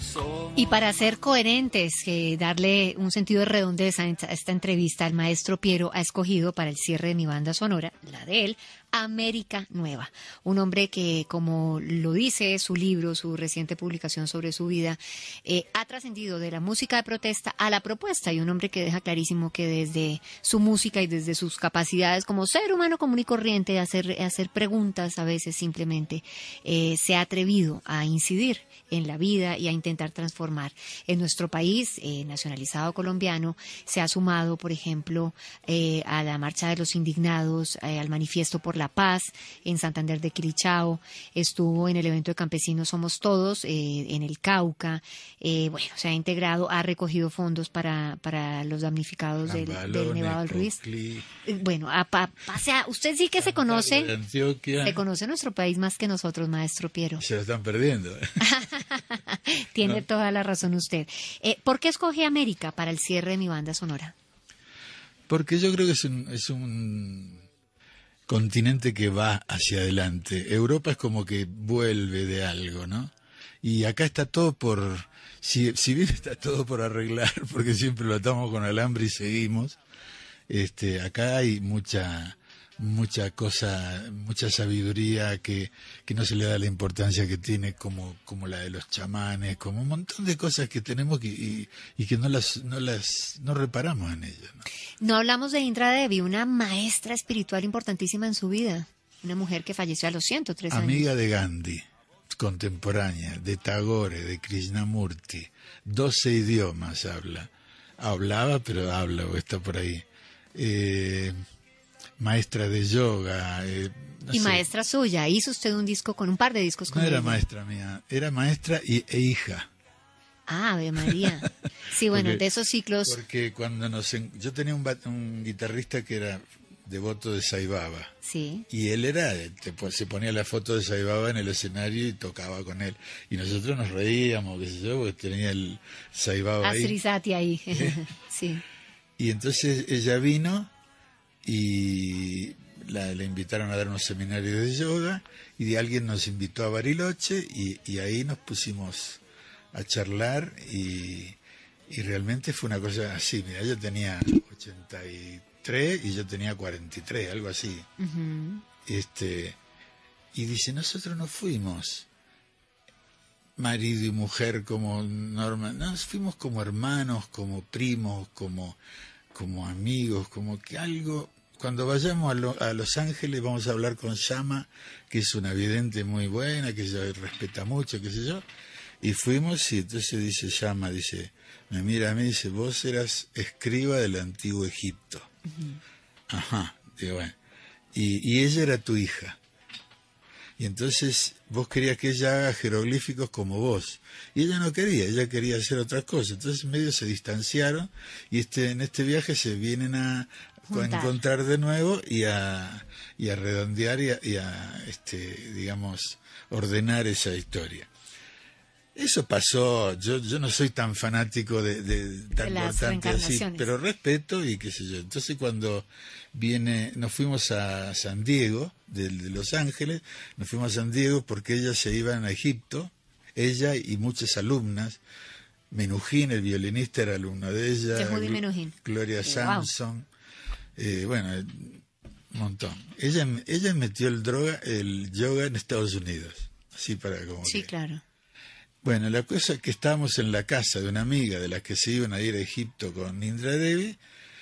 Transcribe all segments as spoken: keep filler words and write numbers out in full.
Y para ser coherentes, eh, darle un sentido de redondez a esta entrevista, el maestro Piero ha escogido para el cierre de mi banda sonora, la de él, América Nueva. Un hombre que, como lo dice su libro, su reciente publicación sobre su vida, eh, ha trascendido de la música de protesta a la propuesta, y un hombre que deja clarísimo que desde su música y desde sus capacidades como ser humano común y corriente de hacer, hacer preguntas, a veces simplemente eh, se ha atrevido a incidir en la vida y a intentar transformar. En nuestro país, eh, nacionalizado colombiano, se ha sumado, por ejemplo, eh, a la Marcha de los Indignados, eh, al Manifiesto por la Paz en Santander de Quilichao, estuvo en el evento de Campesinos Somos Todos, eh, en el Cauca, eh, bueno, se ha integrado, ha recogido fondos para, para los damnificados del, del Nevado del Ruiz. Eh, bueno, a, a, a, sea, usted sí que se conoce, se conoce nuestro país más que nosotros, maestro Piero. Se lo están perdiendo. Tiene no. toda la razón usted. Eh, ¿Por qué escoge América para el cierre de mi banda sonora? Porque yo creo que es un, es un continente que va hacia adelante. Europa es como que vuelve de algo, ¿no? Y acá está todo por, si, si bien está todo por arreglar, porque siempre lo atamos con alambre y seguimos, este, acá hay mucha mucha cosa, mucha sabiduría que, que no se le da la importancia que tiene, como, como la de los chamanes, como un montón de cosas que tenemos que, y, y que no las, no las, no reparamos en ellas, ¿no? No hablamos de Indra Devi, una maestra espiritual importantísima en su vida, una mujer que falleció a los ciento tres años. Amiga de Gandhi, contemporánea, de Tagore, de Krishnamurti, doce idiomas habla, hablaba, pero habla o está por ahí. Eh, maestra de yoga. Eh, no y sé. Maestra suya, hizo usted un disco con un par de discos con No era ella. maestra mía, era maestra y, e hija. Ah, Ave María. Sí, bueno, porque, de esos ciclos. Porque cuando nos... Yo tenía un, un guitarrista que era devoto de Sai Baba. Sí. Y él era, se ponía la foto de Sai Baba en el escenario y tocaba con él. Y nosotros nos reíamos, qué sé yo, porque tenía el Sai Baba ahí. Asrisati ahí. ¿Eh? Sí. Y entonces ella vino y la, le invitaron a dar unos seminarios de yoga, y de alguien nos invitó a Bariloche, y, y ahí nos pusimos a charlar, y, y realmente fue una cosa así. Mira, yo tenía ochenta y tres y yo tenía cuarenta y tres, algo así. Uh-huh. este y dice, nosotros no fuimos marido y mujer como normal, nos fuimos como hermanos, como primos, como, como amigos, como que algo. Cuando vayamos a, lo, a Los Ángeles vamos a hablar con Shama, que es una vidente muy buena, que ella respeta mucho, qué sé yo. Y fuimos, y entonces dice Shama, dice, me mira a mí y dice, vos eras escriba del antiguo Egipto. Uh-huh. Ajá, digo, bueno. Y, y ella era tu hija. Y entonces vos querías que ella haga jeroglíficos como vos. Y ella no quería, ella quería hacer otras cosas. Entonces medio se distanciaron, y este en este viaje se vienen a, a encontrar de nuevo y a, y a redondear y a, y a este, digamos, ordenar esa historia. Eso pasó, yo yo no soy tan fanático de, de tan de importante así, pero respeto y qué sé yo. Entonces cuando viene, nos fuimos a San Diego, de, de Los Ángeles, nos fuimos a San Diego porque ellas se iban a Egipto, ella y muchas alumnas. Menujín, el violinista, era alumno de ella. Yehudi Menuhin. Gloria Samson, wow. eh, bueno, un montón. Ella, ella metió el droga, el yoga en Estados Unidos, así para como Sí, que... claro. Bueno, la cosa es que estábamos en la casa de una amiga de las que se iban a ir a Egipto con Indra Devi,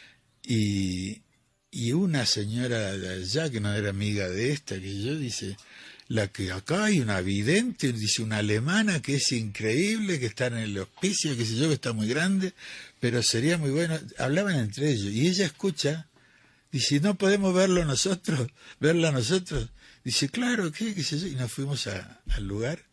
y, y una señora de allá, que no era amiga de esta, que yo, dice, la que acá hay una vidente, dice, una alemana que es increíble, que está en el hospicio, que sé yo, que está muy grande, pero sería muy bueno. Hablaban entre ellos, y ella escucha, dice, ¿no podemos verlo nosotros? ¿Verla nosotros? Dice, claro, ¿qué? ¿Qué sé yo? Y nos fuimos a, al lugar.